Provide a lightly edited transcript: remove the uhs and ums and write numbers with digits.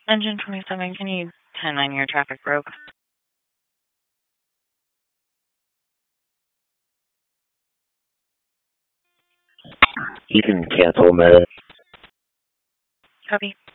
Engine 27, can you 10-9 your traffic broke? You can cancel, Mary. Copy.